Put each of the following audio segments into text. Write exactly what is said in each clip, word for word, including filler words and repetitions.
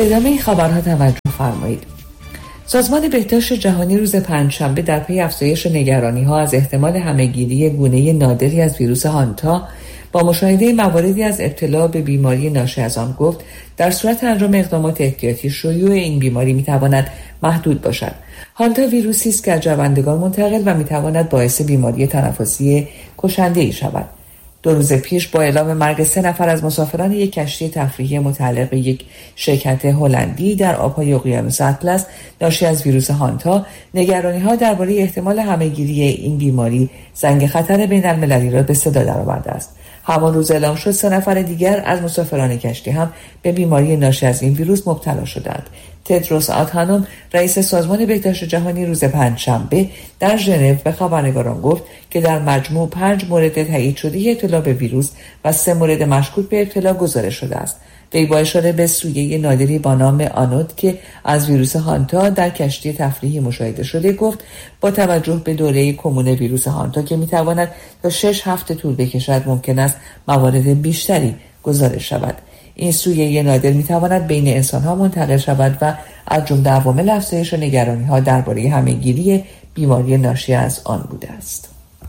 به ادامه این خبرها توجه فرمایید. سازمان بهداشت جهانی روز پنجشنبه در پی افزایش نگرانی‌ها از احتمال همه‌گیری گونه نادری از ویروس هانتا با مشاهده مواردی از ابتلا به بیماری ناشی از آن گفت در صورت انجام اقدامات احتیاطی شیوع این بیماری میتواند محدود باشد. هانتا ویروسی است که از جوندگان منتقل و میتواند باعث بیماری تنفسی کشنده‌ای شود. دو روز پیش با اعلام مرگ سه نفر از مسافران یک کشتی تفریحی متعلق به یک شرکت هلندی در آبهای اقیانوس اطلس ناشی از ویروس هانتا، نگرانی‌ها درباره احتمال همه‌گیری این بیماری زنگ خطر بین‌المللی را به صدا درآورده است. همان روز اعلام شد سه نفر دیگر از مسافران کشتی هم به بیماری ناشی از این ویروس مبتلا شدند. تدروس آدهانوم رئیس سازمان بهداشت جهانی روز پنجشنبه در ژنو به خبرنگاران گفت که در مجموع پنج مورد تایید شده ابتلا به ویروس و سه مورد مشکوک به ابتلا گزارش شده است. وی با اشاره به سویه نادری با نام آنود که از ویروس هانتا در کشتی تفریحی مشاهده شده گفت با توجه به دوره کمون ویروس هانتا که میتواند تا شش هفته طول بکشد ممکن است موارد بیشتری گزارش شود. این سویه نادر میتواند بین انسانها منتقل شود و از جمله عوامل افزایش نگرانی‌ها درباره همه‌گیری بیماری ناشی از آن بوده است.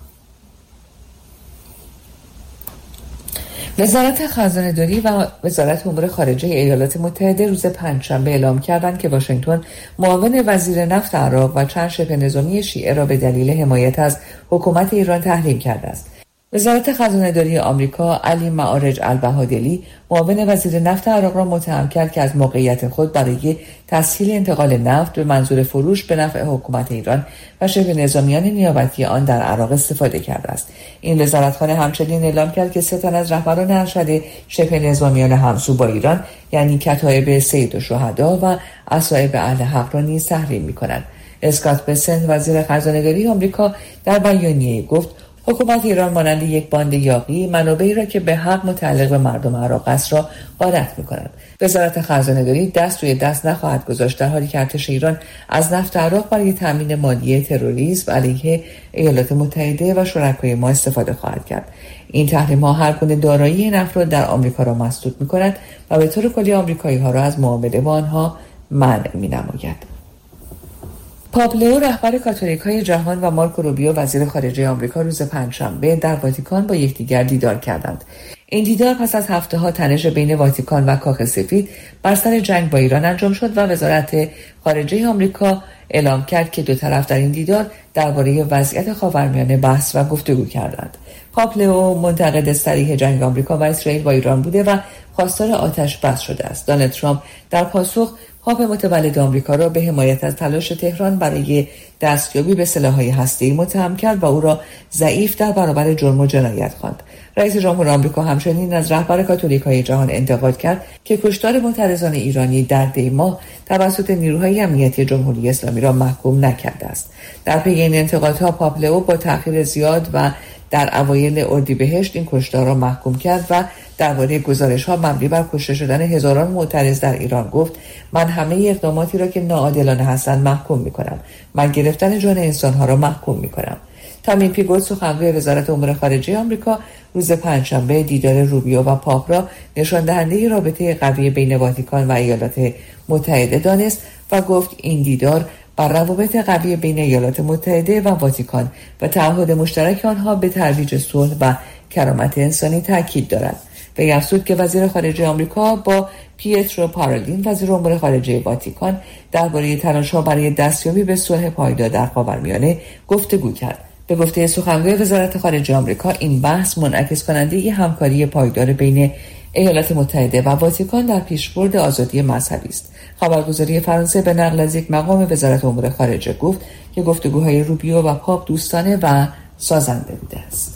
وزارت خزانه‌داری و وزارت امور خارجه ایالات متحده روز پنجشنبه اعلام کردند که واشنگتن معاون وزیر نفت عراق و چند شبه نظامی شیعه را به دلیل حمایت از حکومت ایران تحریم کرده است. وزارت خزانه‌داری آمریکا علی معارج البهادلی معاون وزیر نفت عراق را متهم کرد که از موقعیت خود برای تسهیل انتقال نفت به منظور فروش به نفع حکومت ایران و شبه نظامیان نیابتی آن در عراق استفاده کرده است. این وزارتخانه همچنین اعلام کرد که سه تن از رهبران ارشد شبه نظامیان همسو با ایران یعنی کتایب سید الشهدا و اصایب اهل حق را نیز تحریم می‌کنند. اسکات بسنت وزیر خزانه‌داری آمریکا در بیانیه‌ای گفت حکومت ایران مانند یک باند یاغی منابعی را که به حق متعلق به مردم عراق است را غارت می‌کند. وزارت خزانه‌داری دست روی دست نخواهد گذاشت در حالی که ارتش ایران از نفت عراق برای تامین مالی تروریسم علیه ایالات متحده و شرکای ما استفاده خواهد کرد. این تحریم‌ها هر گونه دارایی این افراد در آمریکا را مسدود می‌کند و به طور کلی آمریکایی‌ها را از معامله با آنها منع می‌نماید. پاپ لئو رهبر کاتولیک‌های جهان و مارکو روبیو وزیر خارجه آمریکا روز پنجشنبه در واتیکان با یکدیگر دیدار کردند. این دیدار پس از هفته‌ها تنش بین واتیکان و کاخ سفید بر سر جنگ با ایران انجام شد و وزارت خارجه آمریکا اعلام کرد که دو طرف در این دیدار درباره وضعیت خاورمیانه بحث و گفتگو کردند. پاپ لئو منتقد صریح جنگ آمریکا و اسرائیل با ایران بوده و خواستار آتش بس شده است. دونالد ترامپ در پاسخ پاپ متولد آمریکا را به حمایت از تلاش تهران برای دستیابی به سلاح‌های هسته‌ای متهم کرد و او را ضعیف در برابر جرم و جنایت خواند. رئیس جمهور آمریکا همچنین از رهبر کاتولیک‌های جهان انتقاد کرد که کشتار معترضان ایرانی در دی ماه توسط نیروهای امنیتی جمهوری اسلامی را محکوم نکرده است. در پی این انتقادها پاپ لئو با تأخیر زیاد و در اوایل اردیبهشت این کشتار را محکوم کرد و درباره گزارش‌ها مبنی بر کشته شدن هزاران معترض در ایران گفت من همه اقداماتی را که ناعادلانه هستند محکوم می‌کنم. من گرفتن جان انسان‌ها را محکوم می‌کنم. تامی پیگوت سخنگوی وزارت امور خارجه آمریکا روز پنجشنبه دیدار روبیو و پاپ را نشان دهنده رابطه قوی بین واتیکان و ایالات متحده دانست و گفت این دیدار بر روابط قوی بین ایالات متحده و واتیکان و تعهد مشترک آنها به ترویج صلح و کرامت انسانی تاکید دارد. وی افزود که وزیر خارجه آمریکا با پیترو پارولین وزیر امور خارجه واتیکان درباره تلاش‌ها برای دستیابی به صلح پایدار در خاورمیانه گفتگو کرد. به گفته سخنگوی وزارت خارجه آمریکا این بحث منعکس کننده همکاری پایدار بین ایالات متحده و واتیکان در پیشبرد آزادی مذهبی است. خبرگزاری فرانسه به نقل از یک مقام وزارت امور خارجه گفت که گفتگوهای روبیو و پاپ دوستانه و سازنده بوده است.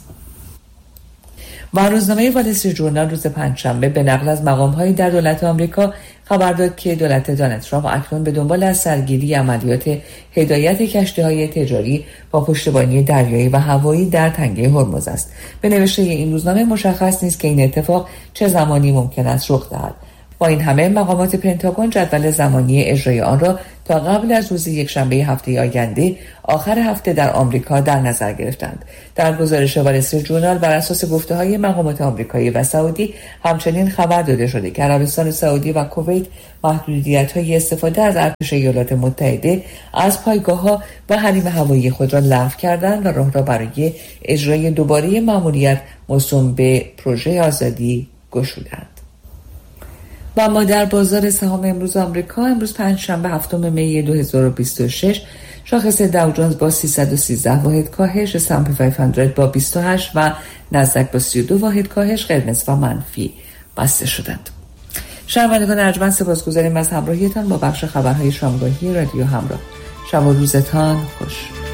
و روزنامه وال استریت ژورنال روز پنجشنبه به نقل از مقام‌هایی در دولت آمریکا خبر داد که دولت دونالد ترامپ اکنون به دنبال از سرگیری عملیات هدایت کشتی‌های تجاری با پشتیبانی دریایی و هوایی در تنگه هرمز است. به نوشته این روزنامه مشخص نیست که این اتفاق چه زمانی ممکن است رخ دهد. با این همه مقامات پنتاگون جدول زمانی اجرای آن را تا قبل از روز یکشنبه هفته آینده آخر هفته در آمریکا در نظر گرفتند. در گزارش وال استریت جورنال بر اساس گفته‌های مقامات آمریکایی و سعودی همچنین خبر داده شده که عربستان سعودی و کویت محدودیت‌های استفاده از ارتش ایالات متحده از پایگاه‌ها و حریم هوایی خود را لغو کردند و راه را برای اجرای دوباره مأموریت موسوم به پروژه آزادی گشودند. و اما در بازار سهام امروز آمریکا، امروز پنجشنبه هفتم می دو هزار و بیست و شش، شاخص داو جونز با سیصد و سیزده واحد کاهش، اس اند پی پانصد با بیست و هشت و نزدک با سی و دو واحد کاهش قرمز و منفی بسته شدند. شنوندگان ارجمند، سپاسگزاریم از همراهیتان با بخش خبرهای شامگاهی رادیو همراه. شب و روزتان خوش.